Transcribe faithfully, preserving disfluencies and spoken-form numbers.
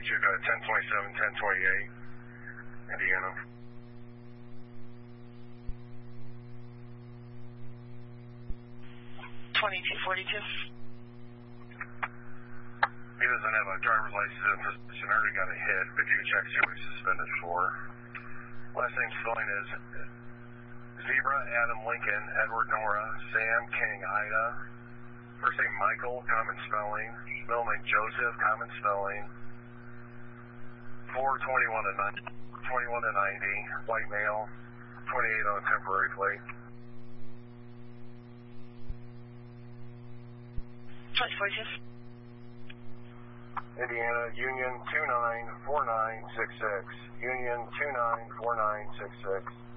you got ten twenty-seven, ten twenty-eight, Indiana. twenty-two forty-two. He doesn't have a driver's license in possession. Already got a hit, but you can check see what he's suspended for. Last name spelling is Zebra, Adam Lincoln, Edward Nora, Sam King, Ida. First name Michael, common spelling. Middle name Joseph, common spelling. four twenty-one to ninety, twenty-one to ninety, white male, twenty-eight on a temporary plate. twenty forty-two. Indiana, Union two nine four nine six six. Union two nine four nine six six.